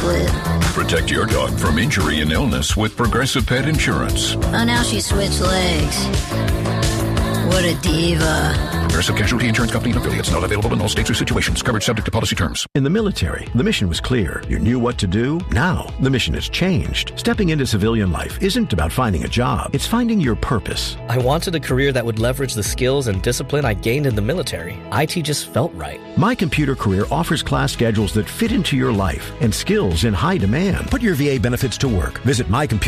split. Protect your dog from injury and illness with Progressive Pet Insurance. Oh, now she switched legs. What a diva. Progressive Casualty Insurance Company and affiliates. Not available in all states or situations. Coverage subject to policy terms. In the military, the mission was clear. You knew what to do. Now, the mission has changed. Stepping into civilian life isn't about finding a job. It's finding your purpose. I wanted a career that would leverage the skills and discipline I gained in the military. IT just felt right. My Computer Career offers class schedules that fit into your life and skills in high demand. Put your VA benefits to work. Visit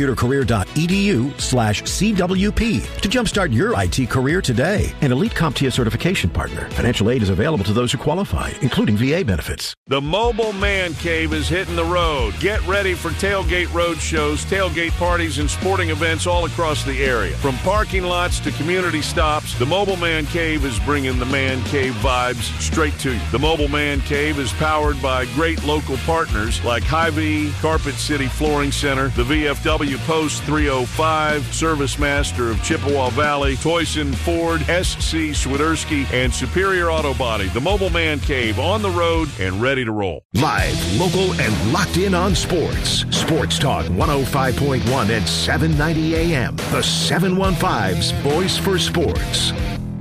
mycomputercareer.edu/CWP to jumpstart your IT career today. An elite CompTIA certification partner. Financial aid is available to those who qualify, including VA benefits. The Mobile Man Cave is hitting the road. Get ready for tailgate road shows, tailgate parties, and sporting events all across the area. From parking lots to community stops, the Mobile Man Cave is bringing the Man Cave vibes straight to you. The Mobile Man Cave is powered by great local partners like Hy-Vee, Carpet City Flooring Center, the VFW Post 305, Service Master of Chippewa Valley, Toyson Ford, SC Swiderski, and Superior Auto Body. The Mobile Man Cave on the road and ready to roll. Live, local, and locked in on sports. Sports Talk 105.1 at 790 AM. The 715's Voice for Sports.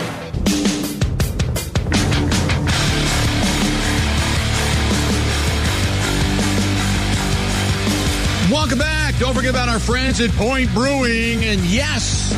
Welcome back. Don't forget about our friends at Point Brewing. And yes,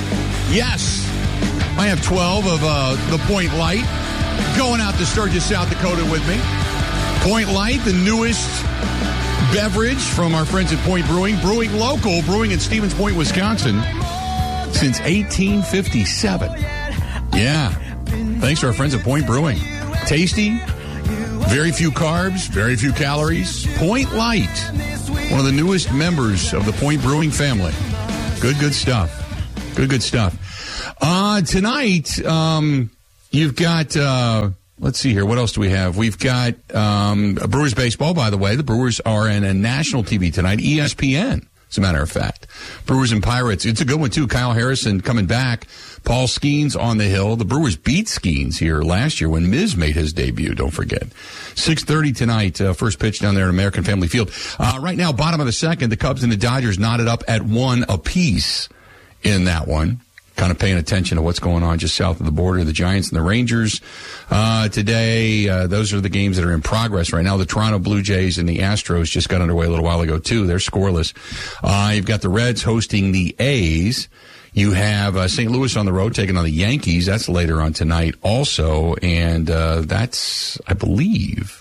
I have 12 of the Point Light going out to Sturgis, South Dakota with me. Point Light, the newest beverage from our friends at Point Brewing. Brewing local, brewing in Stevens Point, Wisconsin since 1857. Yeah. Thanks to our friends at Point Brewing. Tasty, very few carbs, very few calories. Point Light, one of the newest members of the Point Brewing family. Good stuff. Good stuff. Tonight, you've got, let's see here. What else do we have? We've got Brewers baseball, by the way. The Brewers are in a national TV tonight, ESPN, as a matter of fact. Brewers and Pirates. It's a good one, too. Kyle Harrison coming back. Paul Skeens on the hill. The Brewers beat Skeens here last year when Miz made his debut, don't forget. 6:30 tonight, first pitch down there at American Family Field. Right now, bottom of the second, the Cubs and the Dodgers knotted up at 1 apiece in that one. Kind of paying attention to what's going on just south of the border, the Giants and the Rangers. Today, those are the games that are in progress right now. The Toronto Blue Jays and the Astros just got underway a little while ago, too. They're scoreless. You've got the Reds hosting the A's. You have St. Louis on the road taking on the Yankees. That's later on tonight also. And that's, I believe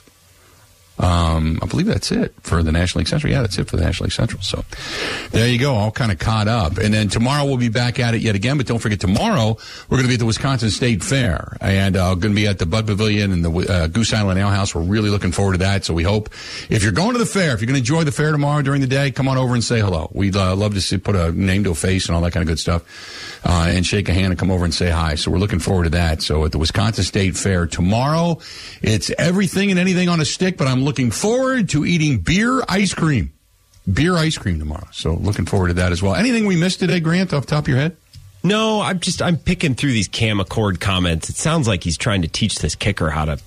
that's it for the National League Central. Yeah, that's it for the National League Central. So there you go, all kind of caught up. And then tomorrow we'll be back at it yet again. But don't forget, tomorrow we're going to be at the Wisconsin State Fair. And going to be at the Bud Pavilion and the Goose Island Ale House. We're really looking forward to that. So we hope if you're going to the fair, if you're going to enjoy the fair tomorrow during the day, come on over and say hello. We'd love to put a name to a face and all that kind of good stuff. And shake a hand and come over and say hi. So we're looking forward to that. So at the Wisconsin State Fair tomorrow, it's everything and anything on a stick, but I'm looking forward to eating beer ice cream tomorrow. So looking forward to that as well. Anything we missed today, Grant, off the top of your head? No, I'm picking through these Cam Accord comments. It sounds like he's trying to teach this kicker how to,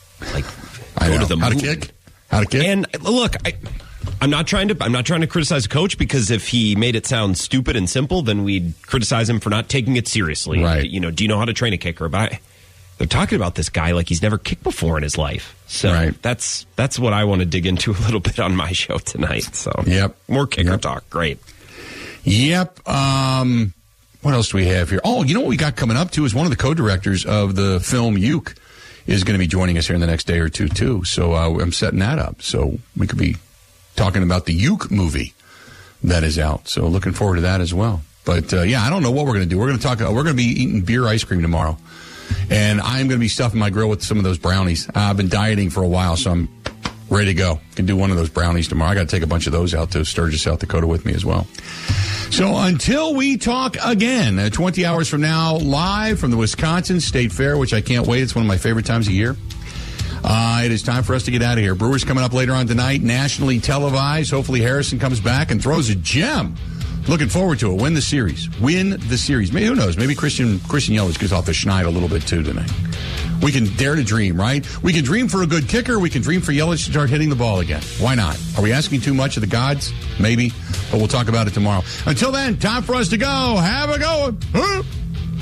go to the How moon. to kick? And look, I'm not trying to criticize a coach, because if he made it sound stupid and simple, then we'd criticize him for not taking it seriously. Right. Do you know how to train a kicker? But they're talking about this guy like he's never kicked before in his life. So right. that's what I want to dig into a little bit on my show tonight. So yep. More kicker talk. Great. Yep. What else do we have here? Oh, you know what we got coming up, too, is one of the co-directors of the film Uke is going to be joining us here in the next day or two, too. So I'm setting that up. So we could be talking about the Uke movie that is out. So looking forward to that as well. But, I don't know what we're going to do. We're going to be eating beer ice cream tomorrow. And I'm going to be stuffing my grill with some of those brownies. I've been dieting for a while, so I'm ready to go. Can do one of those brownies tomorrow. I got to take a bunch of those out to Sturgis, South Dakota with me as well. So until we talk again, 20 hours from now, live from the Wisconsin State Fair, which I can't wait. It's one of my favorite times of year. It is time for us to get out of here. Brewers coming up later on tonight, nationally televised. Hopefully Harrison comes back and throws a gem Looking forward to it. Win the series. Win the series. Maybe, who knows? Maybe Christian Yelich gets off the schneid a little bit too tonight. We can dare to dream, right? We can dream for a good kicker. We can dream for Yelich to start hitting the ball again. Why not? Are we asking too much of the gods? Maybe. But we'll talk about it tomorrow. Until then, time for us to go. Have a go.